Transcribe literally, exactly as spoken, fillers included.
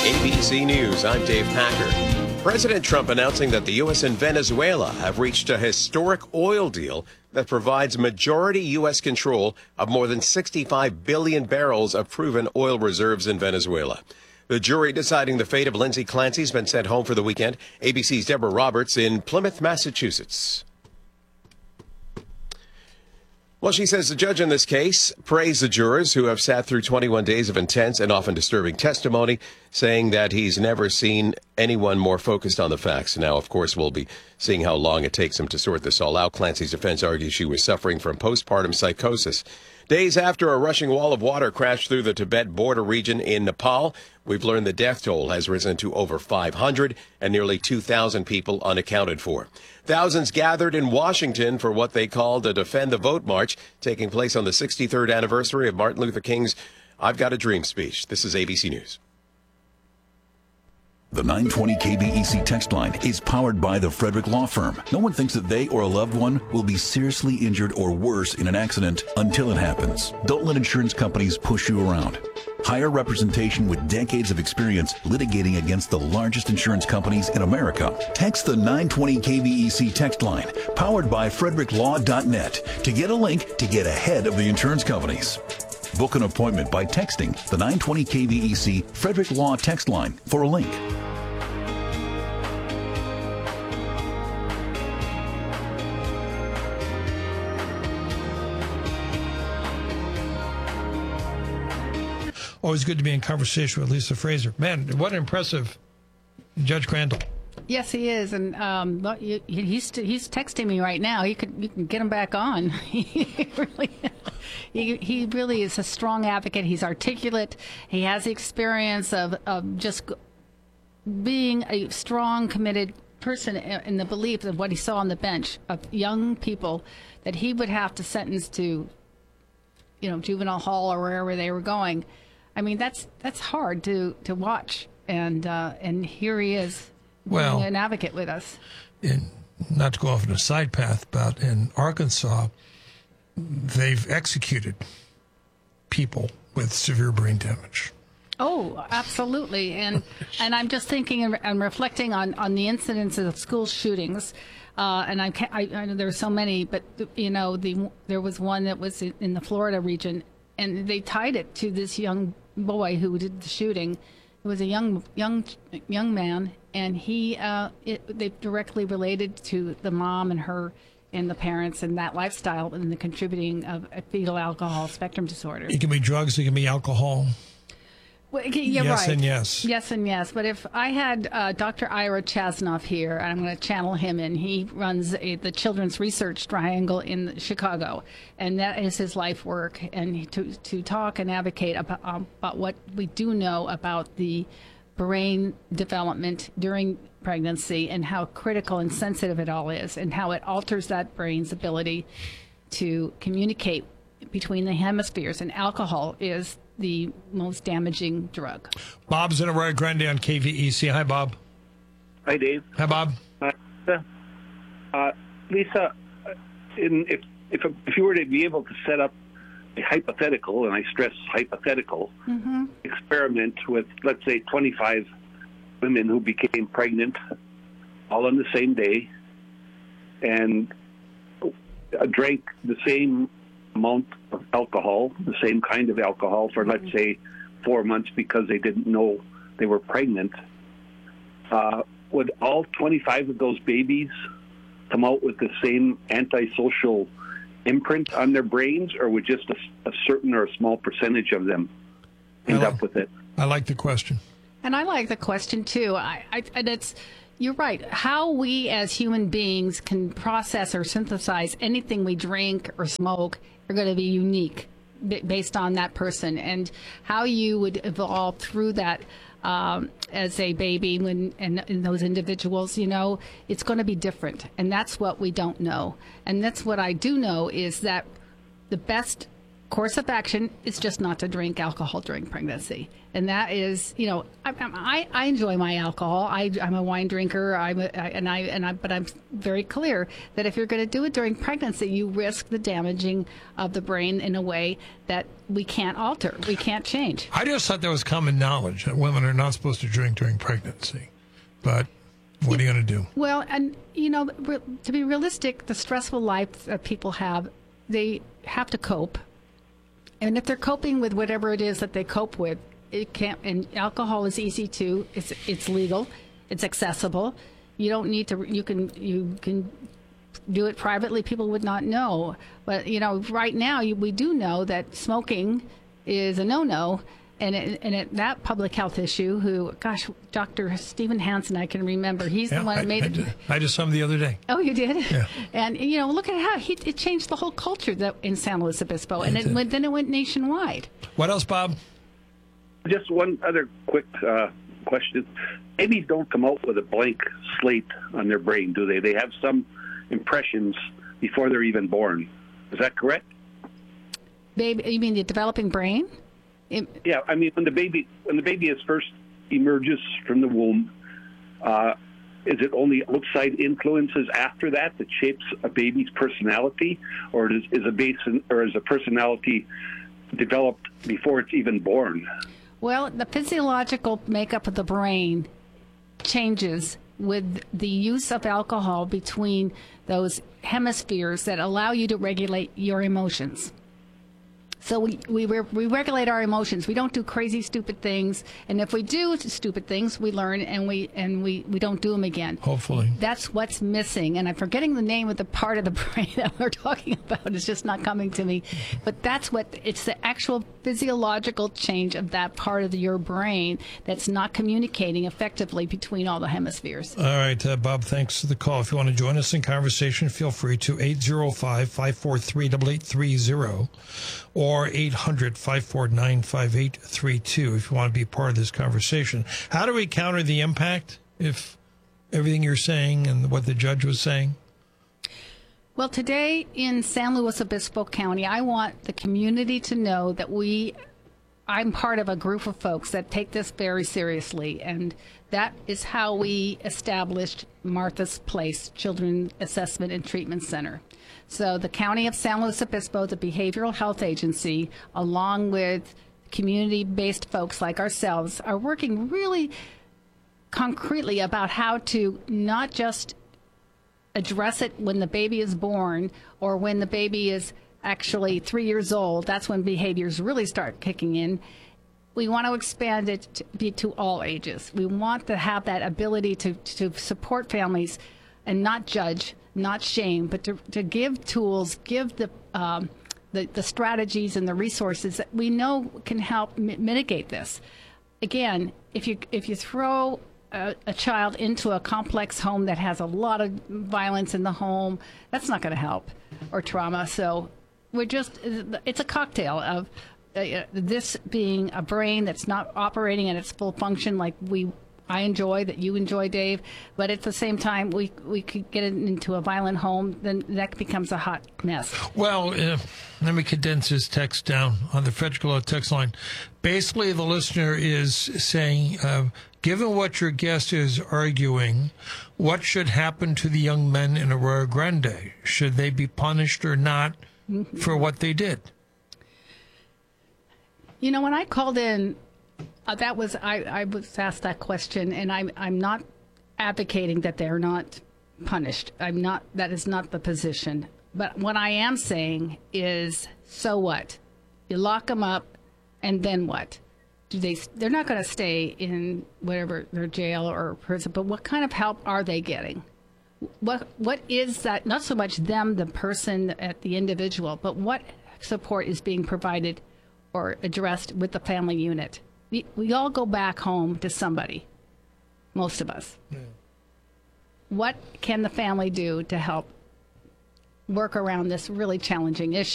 A B C News, I'm Dave Packer. President Trump announcing that the U S and Venezuela have reached a historic oil deal that provides majority U S control of more than sixty-five billion barrels of proven oil reserves in Venezuela. The jury deciding the fate of Lindsay Clancy has been sent home for the weekend. A B C's Deborah Roberts in Plymouth, Massachusetts. Well, she says the judge in this case praised the jurors who have sat through twenty-one days of intense and often disturbing testimony, saying that he's never seen anyone more focused on the facts. Now, of course, we'll be seeing how long it takes him to sort this all out. Clancy's defense argues she was suffering from postpartum psychosis. Days after a rushing wall of water crashed through the Tibet border region in Nepal, we've learned the death toll has risen to over five hundred and nearly two thousand people unaccounted for. Thousands gathered in Washington for what they called a Defend the Vote March, taking place on the sixty-third anniversary of Martin Luther King's I've Got a Dream speech. This is A B C News. The nine twenty K B E C text line is powered by the Frederick Law Firm. No one thinks that they or a loved one will be seriously injured or worse in an accident until it happens. Don't let insurance companies push you around. Hire representation with decades of experience litigating against the largest insurance companies in America. Text the nine twenty K B E C text line, powered by frederick law dot net, to get a link to get ahead of the insurance companies. Book an appointment by texting the nine twenty K B E C Frederick Law text line for a link. Always good to be in conversation with Lisa Fraser. Man, what an impressive Judge Crandall. Yes, he is, and um, he's he's texting me right now. You could you can get him back on. he really, he he really is a strong advocate. He's articulate. He has the experience of of just being a strong, committed person in the belief of what he saw on the bench of young people that he would have to sentence to, you know, juvenile hall or wherever they were going. I mean, that's that's hard to, to watch, and uh, and here he is, well, being an advocate with us. In, not to go off on a side path, but in Arkansas, they've executed people with severe brain damage. Oh, absolutely, and and I'm just thinking and, and reflecting on, on the incidents of school shootings, uh, and I, I I know there were so many, but you know the there was one that was in, in the Florida region, and they tied it to this young boy who did the shooting. It was a young young young man, and he uh, it, they directly related to the mom and her and the parents and that lifestyle and the contributing of a fetal alcohol spectrum disorder. It can be drugs, it can be alcohol. Well, you're yes right. and yes. Yes and yes. But if I had uh, Doctor Ira Chasnoff here, and I'm going to channel him in, he runs a, the Children's Research Triangle in Chicago, and that is his life work. And he, to, to talk and advocate about, um, about what we do know about the brain development during pregnancy and how critical and sensitive it all is, and how it alters that brain's ability to communicate between the hemispheres. And alcohol is the most damaging drug. Bob's in Arroyo Grande on K V E C. Hi, Bob. Hi, Dave. Hi, Bob. Uh, uh, Lisa, in, if, if if you were to be able to set up a hypothetical, and I stress hypothetical, mm-hmm. experiment with, let's say, twenty-five women who became pregnant all on the same day and drank the same amount of alcohol, the same kind of alcohol for, let's say, four months because they didn't know they were pregnant, uh, would all twenty-five of those babies come out with the same antisocial imprint on their brains, or would just a, a certain or a small percentage of them end like, up with it? I like the question. And I like the question, too. I, I, and it's, you're right. How we as human beings can process or synthesize anything we drink or smoke are going to be unique based on that person, and how you would evolve through that um, as a baby when and, and those individuals, you know, it's going to be different. And that's what we don't know. And that's what I do know is that the best course of action is just not to drink alcohol during pregnancy. And that is, you know, I, I, I enjoy my alcohol. I, I'm a wine drinker, I'm a, I, and I, and I, but I'm very clear that if you're going to do it during pregnancy, you risk the damaging of the brain in a way that we can't alter, we can't change. I just thought that was common knowledge that women are not supposed to drink during pregnancy. But what are you going to do? Well, and, you know, re- to be realistic, the stressful life that people have, they have to cope. And if they're coping with whatever it is that they cope with, it can't. And alcohol is easy too. It's it's legal. It's accessible. You don't need to. You can you can do it privately. People would not know. But you know, right now you, we do know that smoking is a no-no. And it, and it, that public health issue, who, gosh, Doctor Stephen Hansen, I can remember. He's yeah, the one I, that made I it. Did, I did some the other day. Oh, you did? Yeah. And, you know, look at how he, it changed the whole culture that in San Luis Obispo. And It it did. went, then it went nationwide. What else, Bob? Just one other quick uh, question. Babies don't come out with a blank slate on their brain, do they? They have some impressions before they're even born. Is that correct? Baby, you mean the developing brain? It, Yeah, I mean, when the baby when the baby is first emerges from the womb, uh, is it only outside influences after that that shapes a baby's personality, or is, is a basin or is a personality developed before it's even born? Well, the physiological makeup of the brain changes with the use of alcohol between those hemispheres that allow you to regulate your emotions. So we, we we regulate our emotions. We don't do crazy, stupid things. And if we do stupid things, we learn and we and we, we don't do them again. Hopefully. That's what's missing. And I'm forgetting the name of the part of the brain that we're talking about. It's just not coming to me. But that's what, it's the actual physiological change of that part of your brain that's not communicating effectively between all the hemispheres. All right, uh, Bob, thanks for the call. If you want to join us in conversation, feel free to eight oh five, five four three, eight eight three oh or eight hundred, five four nine, five eight three two if you want to be part of this conversation. How do we counter the impact if everything you're saying and what the judge was saying? Well, today in San Luis Obispo County, I want the community to know that we, I'm part of a group of folks that take this very seriously, and that is how we established Martha's Place Children Assessment and Treatment Center. So the County of San Luis Obispo, the Behavioral Health Agency, along with community-based folks like ourselves, are working really concretely about how to not just address it when the baby is born or when the baby is actually three years old. That's when behaviors really start kicking in. We want to expand it to be to all ages. We want to have that ability to, to support families and not judge, not shame, but to, to give tools, give the, um, the the strategies and the resources that we know can help mi- mitigate this. Again, if you if you throw a, a child into a complex home that has a lot of violence in the home, that's not going to help, or trauma. So we're just, it's a cocktail of uh, this being a brain that's not operating at its full function like we I enjoy, that you enjoy, Dave, but at the same time, we we could get it into a violent home, then that becomes a hot mess. Well, uh, let me condense this text down on the Frederick Law text line. Basically, the listener is saying, uh, given what your guest is arguing, what should happen to the young men in Arroyo Grande? Should they be punished or not mm-hmm. for what they did? You know, when I called in, Uh, that was I, I was asked that question, and I'm I'm not advocating that they're not punished. I'm not. That is not the position. But what I am saying is, so what? You lock them up, and then what? Do they? They're not going to stay in whatever their jail or prison. But what kind of help are they getting? What What is that? Not so much them, the person, at the individual, but what support is being provided or addressed with the family unit? We, we all go back home to somebody, most of us. Yeah. What can the family do to help work around this really challenging issue?